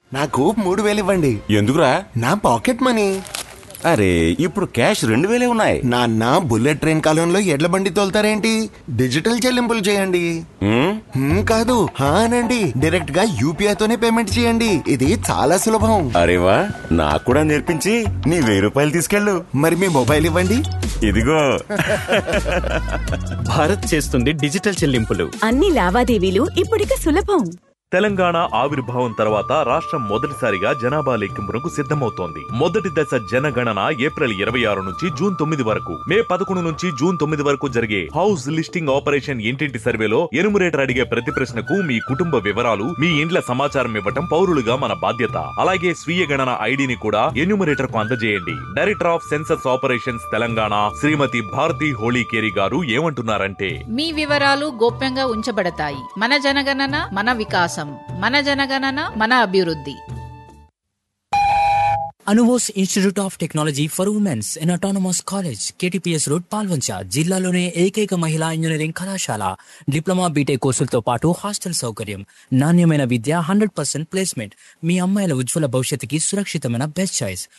నాకు 3,000 ఇవ్వండి. ఎందుకురా? నా పాకెట్ మనీ. అరే, ఇప్పుడు క్యాష్ 2,000 ఉన్నాయి. నాన్న, బుల్లెట్ ట్రైన్ కాలంలో ఎడ్ల బండి తోలుతారేంటి? డిజిటల్ చెల్లింపులు చేయండి. కాదు, అనండి. డైరెక్ట్ గా యూపీఐ తోనే పేమెంట్ చేయండి. ఇది చాలా సులభం. అరే వా, నాకు కూడా నేర్పించి నీ 1,000 రూపాయలు తీసుకెళ్ళు. మరి మీ మొబైల్ ఇవ్వండి. ఇదిగో. భారత్ చేస్తుంది డిజిటల్ చెల్లింపులు. అన్ని లావాదేవీలు ఇప్పుడిక సులభం. తెలంగాణ ఆవిర్భావం తర్వాత రాష్ట్రం మొదటిసారిగా జనాభా లెక్కింపునకు సిద్ధమవుతోంది. మొదటి దశ జనగణన ఏప్రిల్ 26 నుంచి జూన్ 9 వరకు, మే 11 నుంచి జూన్ 9 వరకు జరిగే హౌస్ లిస్టింగ్ ఆపరేషన్ ఇంటింటి సర్వేలో ఎనుమరేటర్ అడిగే ప్రతి ప్రశ్నకు మీ కుటుంబ వివరాలు, మీ ఇండ్ల సమాచారం ఇవ్వటం పౌరులుగా మన బాధ్యత. అలాగే స్వీయ గణన ఐడిని కూడా ఎన్యూమరేటర్ కు అందజేయండి. Director of census operations Telangana శ్రీమతి భారతి హోళీకేరి గారు ఏమంటున్నారంటే, మీ వివరాలు గోప్యంగా ఉంచబడతాయి. మన జనగణన మన వికాసం, మన జనగణన మన అభివృద్ధి. Anubose institute of technology for women's in autonomous college, KTPS road, Palvancha. జిల్లాలోనే ఏకైక మహిళా ఇంజనీరింగ్ కళాశాల. డిప్లొమా, బీటెక్ కోర్సులతో పాటు హాస్టల్ సౌకర్యం, నాణ్యమైన విద్య, 100% ప్లేస్మెంట్. మీ అమ్మాయిల ఉజ్వల భవిష్యత్తుకి సురక్షితమైన బెస్ట్ చాయిస్.